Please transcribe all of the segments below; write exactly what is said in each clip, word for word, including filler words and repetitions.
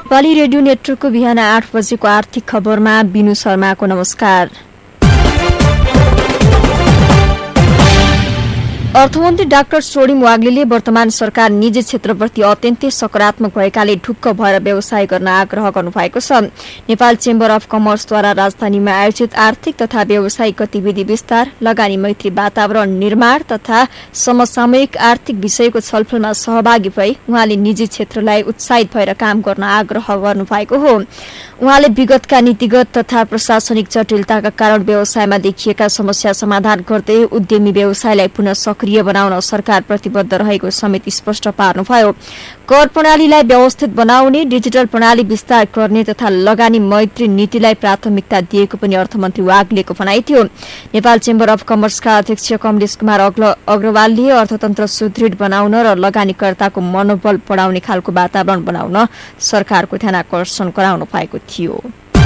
Nepali radio नेटवर्कको बिहान आठ बजेको आर्थिक खबरमा बिनु शर्माको नमस्कार। अर्थमन्त्री डाक्टर सोडिम वाग्लेले वर्तमान सरकार निजी क्षेत्रप्रति अत्यन्तै सकारात्मक भएकाले ढुक्क भएर व्यवसाय गर्न आग्रह गर्नुभएको छ। नेपाल चेम्बर अफ कमर्सद्वारा राजधानीमा आयोजित आर्थिक तथा व्यावसायिक गतिविधि विस्तार, लगानी मैत्री वातावरण निर्माण तथा समसामयिक आर्थिक विषयको छलफलमा सहभागी भई उहाँले निजी क्षेत्रलाई उत्साहित भएर काम गर्न आग्रह गर्नुभएको हो। उहाँले विगतका नीतिगत तथा प्रशासनिक जटिलताका कारण व्यवसायमा देखिएका समस्या समाधान गर्दै उद्यमी व्यवसायलाई पुनः सक्रिय बनाउन सरकार प्रतिबद्ध रहेको समेत स्पष्ट पार्नुभयो। कर प्रणालीलाई व्यवस्थित बनाउने, डिजिटल प्रणाली विस्तार गर्ने तथा लगानी मैत्री नीतिलाई प्राथमिकता दिएको पनि अर्थमन्त्री वाग्लेको भनाइ थियो। नेपाल चेम्बर अफ कमर्सका अध्यक्ष कमलेश कुमार अग्रवालले अर्थतन्त्र सुदृढ बनाउन र लगानीकर्ताको मनोबल बढाउने खालको वातावरण बनाउन सरकारको ध्यानाकर्षण गराउनु भएको थियो।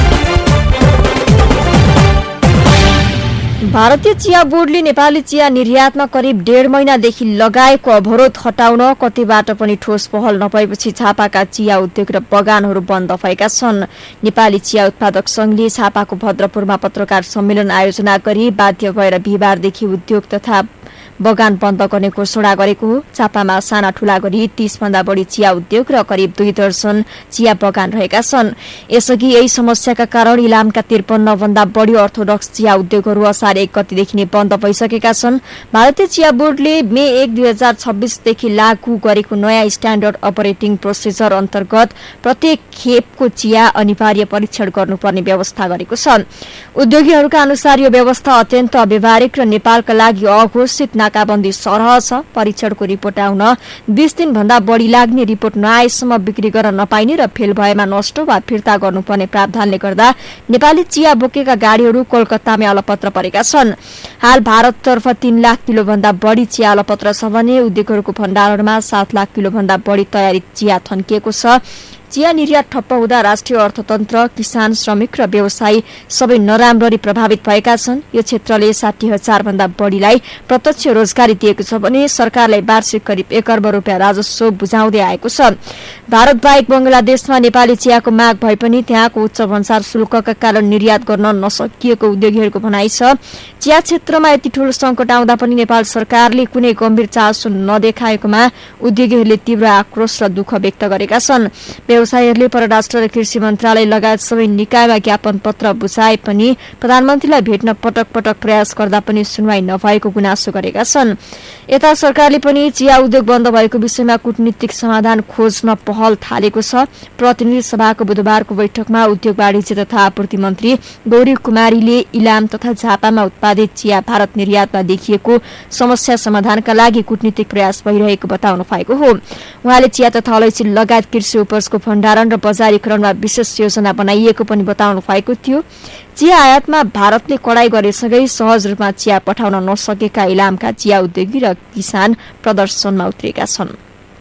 भारतीय चिया बोर्डले नेपाली चिया निर्यातमा करिब डेढ महिनादेखि लगाएको अवरोध हटाउन कतैबाट पनि ठोस पहल नभएपछि झापाका चिया उद्योग र बगानहरू बन्द भएका छन्। नेपाली चिया उत्पादक संघले झापाको भद्रपुरमा पत्रकार सम्मेलन आयोजना गरी बाध्य भएर बिहिबारदेखि उद्योग तथा बगान बन्द गर्ने घोषणा गरेको हो। झापामा साना ठूला गरी तीस भन्दा बढ़ी चिया उद्योग र करिब दुई दर्जन चिया बगान रहेका छन्। यसअघि यही समस्याका कारण इलामका त्रिपन्न भन्दा बढ़ी अर्थोडक्स चिया उद्योगहरू असार एक गतिदेखि नै बन्द भइसकेका छन्। भारतीय चिया बोर्डले मे एक दुई हजार छब्बीसदेखि लागू गरेको नयाँ स्ट्याण्डर्ड अपरेटिङ प्रोसिजर अन्तर्गत प्रत्येक खेपको चिया अनिवार्य परीक्षण गर्नुपर्ने व्यवस्था गरेको छ। उद्योगीहरूका अनुसार यो व्यवस्था अत्यन्त अव्यावहारिक र नेपालका लागि अघोषित नाकाबन्दी सरह छ। परीक्षणको रिपोर्ट आउन बीस दिन भन्दा बढ़ी लाग्ने, रिपोर्ट नआएसम्म बिक्री गर्न नपाइने र फेल भएमा नष्ट वा फिर्ता गर्नुपर्ने प्रावधानले गर्दा नेपाली चिया बोकेका गाड़ीहरू कोलकातामै अलपत्र परेका छन्। हाल भारततर्फ तीन लाख किलो भन्दा बढ़ी चिया अलपत्र छ भने उद्योगहरूको भण्डारणमा सात लाख किलो भन्दा बढ़ी तयारी चिया थन्किएको छ। चिया निर्यात ठप्प हुँदा राष्ट्रिय अर्थतन्त्र, किसान, श्रमिक र व्यवसायी सबै नराम्ररी प्रभावित भएका छन्। यो क्षेत्रले साठी हजार भन्दा बढ़ीलाई प्रत्यक्ष रोजगारी दिएको छ भने सरकारलाई वार्षिक करिब एक अर्ब रुपियाँ राजस्व बुझाउँदै आएको छ। भारत बाहेक बंगलादेशमा नेपाली चियाको माग भए पनि त्यहाँको उच्च भन्सार शुल्कका कारण निर्यात गर्न नसकिएको उद्योगीहरूको भनाइ छ। चिया क्षेत्रमा यति ठूलो संकट आउँदा पनि नेपाल सरकारले कुनै गम्भीर चासो नदेखाएकोमा उद्योगीहरूले तीव्र आक्रोश र दुःख व्यक्त गरेका छन्। व्यवसायीहरूले परराष्ट्र र कृषि मन्त्रालय लगायत सबै निकायमा ज्ञापन पत्र बुझाए पनि प्रधानमन्त्रीलाई भेट्न पटक पटक प्रयास गर्दा पनि सुनवाई नभएको गुनासो गरेका छन्। यता सरकारले पनि चिया उद्योग बन्द भएको विषयमा कूटनीतिक समाधान खोज्न पहल थालेको छ। प्रतिनिधि सभाको बुधबारको बैठकमा उद्योग वाणिज्य तथा आपूर्ति मन्त्री गौरी कुमारीले इलाम तथा झापामा उत्पादित चिया भारत निर्यातमा देखिएको समस्या समाधानका लागि कूटनीतिक प्रयास भइरहेको बताउनु भएको हो। उहाँले चिया तथा अलैँची लगायत कृषि उपजको भण्डारण र बजारीकरणमा विशेष योजना बनाइएको पनि बताउनु भएको थियो। चिया आयातमा भारतले कडाई गरेसँगै सहज रूपमा चिया पठाउन नसकेका इलामका चिया उद्योगी र किसान प्रदर्शनमा उत्रेका छन्।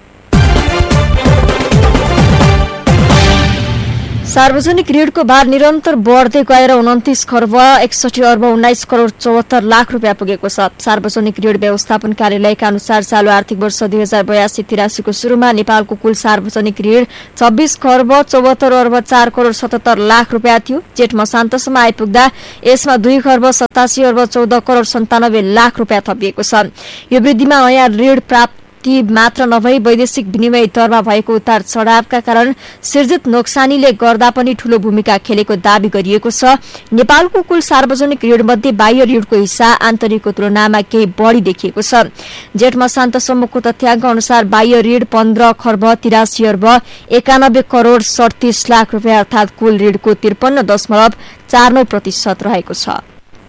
सार्वजनिक ऋणको भार निरन्तर बढ्दै गएर उन्तिस खर्ब एकसठी अर्ब उन्नाइस करोड़ चौहत्तर लाख रुपियाँ पुगेको छ। सार्वजनिक ऋण व्यवस्थापन कार्यालयका अनुसार चालू आर्थिक वर्ष दुई हजार बयासी तिरासीको शुरूमा नेपालको कुल सार्वजनिक ऋण छब्बीस खर्ब चौहत्तर अर्ब चार करोड़ सतहत्तर लाख रुपियाँ थियो। जेठ मसान्तसम्म आइपुग्दा यसमा दुई खर्ब सतासी अर्ब चौध करोड़ सन्तानब्बे लाख रुपियाँ थपिएको छ। यो वृद्धिमा नयाँ ऋण प्राप्त मात्र नभई वैदेशिक विनिमय दरमा भएको उतार चढ़ावका कारण सिर्जित नोक्सानीले गर्दा पनि ठूलो भूमिका खेलेको दावी गरिएको छ। नेपालको कुल सार्वजनिक ऋणमध्ये बाह्य ऋणको हिस्सा आन्तरिकको तुलनामा केही बढ़ी देखिएको छ। जेठ मसान्तसम्मको तथ्याङ्क अनुसार बाह्य ऋण पन्ध्र खर्ब तिरासी अर्ब एकानब्बे करोड़ सड़तीस लाख रुपियाँ अर्थात कुल ऋणको त्रिपन्न दशमलव चार नौ प्रतिशत रहेको छ।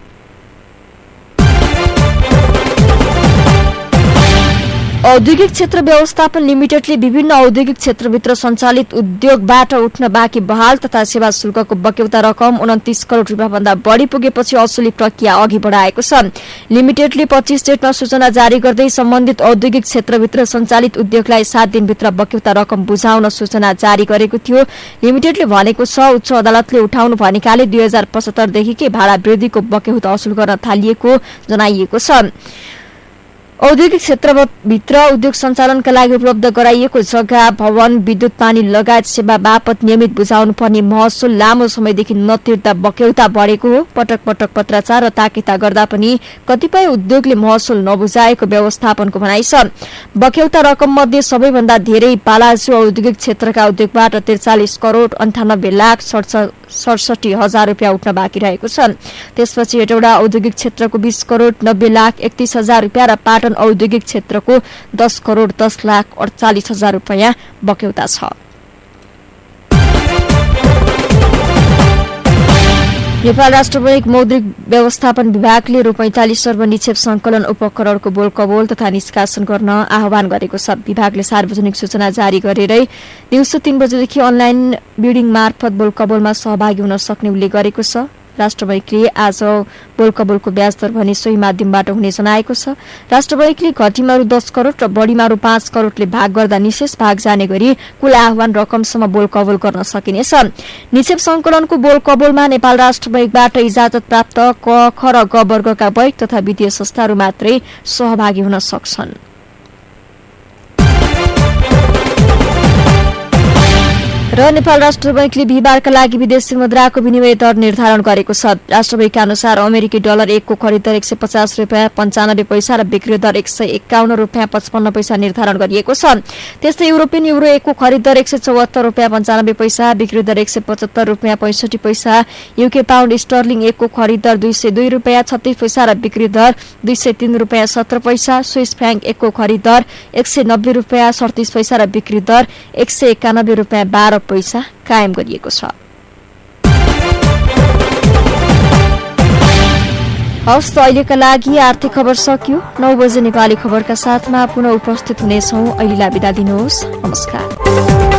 औद्योगिक क्षेत्र व्यवस्थापन लिमिटेडले विभिन्न औद्योगिक क्षेत्रभित्र सञ्चालित उद्योगबाट उठ्न बाँकी बहाल तथा सेवा शुल्कको बक्यौता रकम उन्तिस करोड़ रुपियाँ भन्दा बढ़ी पुगेपछि असुली प्रक्रिया अघि बढाएको छ। लिमिटेडले पच्चीस जेठमा सूचना जारी गर्दै सम्बन्धित औद्योगिक क्षेत्रभित्र सञ्चालित उद्योगलाई सात दिनभित्र बक्यौता रकम बुझाउन सूचना जारी गरेको थियो। लिमिटेडले भनेको छ उच्च अदालतले उठाउनु भनेकाले दुई हजार पचहत्तरदेखिकै भाडा वृद्धिको बक्यौता असुल गर्न थालिएको जनाइएको छ। औद्योगिक क्षेत्रभित्र उद्योग सञ्चालनका लागि उपलब्ध गराइएको जग्गा भवन विद्युत पानी लगायत सेवा बापत नियमित बुझाउनु पर्ने महसुल लामो समयदेखि नतिर्दा बक्यौता बढेको हो। पटक पटक पत्राचार र ताकिता गर्दा पनि कतिपय उद्योगले महसुल नबुझाएको व्यवस्थापनको भनाइ छ। बक्यौता रकम मध्ये सबैभन्दा धेरै बालाजु औद्योगिक क्षेत्रका उद्योगबाट त्रिचालिस करोड़ अन्ठानब्बे लाख सडसठी हजार रुपियाँ उठ्न बाँकी रहेको छ। त्यसपछि हेटौडा औद्योगिक क्षेत्रको बीस करोड़ नब्बे लाख एकतीस हजार रुपियाँ र पाटन औद्योगिक क्षेत्रको दस करोड़ दस लाख अड़चालिस हजार रुपियाँ बक्यौता छ। नेपाल राष्ट्र बैङ्क मौद्रिक व्यवस्थापन विभागले रु पैंतालिस अर्ब निक्षेप संकलन उपकरणको बोल कबोल तथा निष्कासन गर्न आह्वान गरेको छ। विभागले सार्वजनिक सूचना जारी गरेरै दिउँसो तीन बजेदेखि अनलाइन बिडिङ मार्फत बोल कबोलमा सहभागी हुन सक्ने उल्लेख गरेको छ। राष्ट्र बैङ्कले आज बोल कबोलको ब्याज दर भने सोही माध्यमबाट हुने जनाएको छ। राष्ट्र बैङ्कले घटीमा रु दस करोड़ र बढ़ीमा रु पाँच करोड़ले भाग गर्दा निशेष भाग जाने गरी कुल आह्वान रकमसम्म बोल कबोल गर्न सकिनेछ। निक्षेप संकलनको बोल कबोलमा नेपाल राष्ट्र बैङ्कबाट इजाजत प्राप्त क ख र ग वर्गका बैङ्क तथा वित्तीय संस्थाहरू मात्रै सहभागी हुन सक्छन्। र नेपाल राष्ट्र बैङ्कले बिहिबारका लागि विदेशी मुद्राको विनिमय दर निर्धारण गरेको छ। राष्ट्र बैङ्कका अनुसार अमेरिकी डलर एकको खरिद दर एक सय पचास रुपियाँ पञ्चानब्बे पैसा र बिक्री दर एक सय एकाउन्न रुपियाँ पचपन्न पैसा निर्धारण गरिएको छ। त्यस्तै युरोपियन युरो एकको खरिद दर एक सय चौहत्तर रुपियाँ पञ्चानब्बे पैसा बिक्री दर एक सय पचहत्तर रुपियाँ पैंसठी पैसा युके पाउन्ड स्टर्लिङ एकको खरिद दर दुई सय दुई रुपियाँ छत्तीस पैसा र बिक्री दर दुई सय तीन रुपियाँ सत्र पैसा स्विस फ्राङ्क एकको खरिद दर एक सय नब्बे रुपियाँ सडतिस पैसा र बिक्री दर एक सय एकानब्बे रुपियाँ बाह्र पैसा कायम गरिएको छ। हवस् त अहिलेका लागि आर्थिक खबर सकियो। नौ बजे नेपाली खबरका साथमा पुनः उपस्थित हुनेछौँ। अहिलेलाई बिदा दिनुहोस्। नमस्कार।